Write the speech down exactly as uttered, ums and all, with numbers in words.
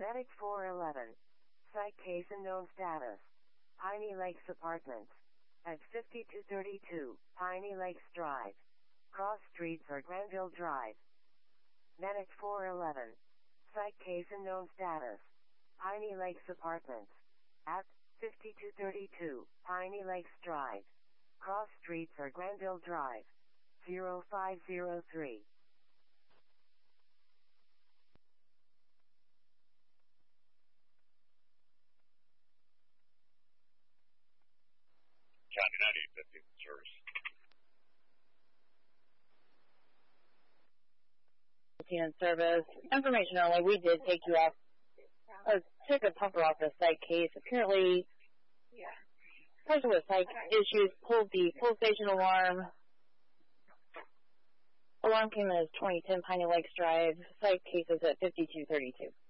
Medic four eleven. Site case unknown status. Piney Lakes Apartments. At fifty-two thirty-two, Piney Lakes Drive. Cross streets or Granville Drive. Medic four eleven. Site case unknown status. Piney Lakes Apartments. At fifty-two thirty-two, Piney Lakes Drive. Cross streets or Granville Drive. zero five zero three. County ninety-eight fifty service. In service. Information only, we did take you off, uh, took a pumper off the site case. Apparently, Yeah. person with site issues pulled the full station alarm. Alarm came in as twenty ten Piney Lakes Drive. Site case is at fifty-two thirty-two.